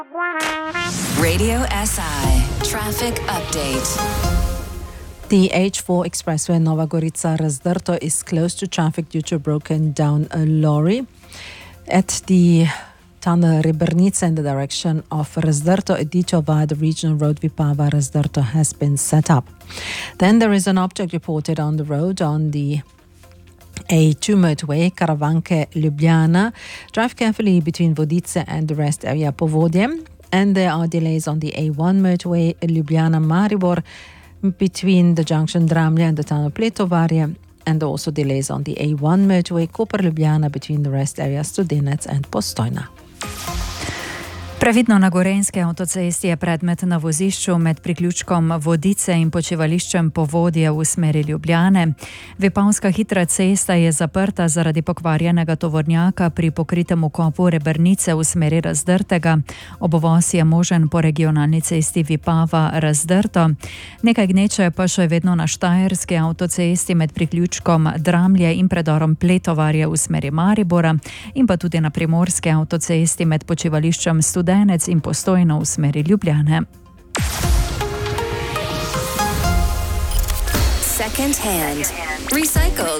Radio SI Traffic Update. The H4 Expressway Nova Gorica-Razdrto is closed to traffic due to a broken down lorry. At the tunnel Rebernica in the direction of Razdrto, a detour via the regional road Vipava-Razdrto has been set up. Then there is an object reported on the road on the A2 motorway, Karavanke-Ljubljana. Drive carefully between Vodice and the rest area Povodje. And there are delays on the A1 motorway, Ljubljana-Maribor, between the junction Dramlje and the tunnel Pletovarje. And also delays on the A1 motorway, Koper-Ljubljana, between the rest areas Studenec and Postojna. Previdno na Gorenjski avtocesti je predmet na vozišču med priključkom Vodice in počivališčem Povodje v smeri Ljubljane. Vipavska hitra cesta je zaprta zaradi pokvarjenega tovornjaka pri pokritem vkopu Rebernice v smeri Razdrtega. Obvoz je možen po regionalni cesti Vipava-Razdrto. Nekaj gneče pa še vedno na Štajerski avtocesti med priključkom Dramlje in predorom Pletovarje v smeri Maribora in pa tudi na Primorski avtocesti med počivališčem Studenec in Postojno v smeri Ljubljane. Second hand. Recycled,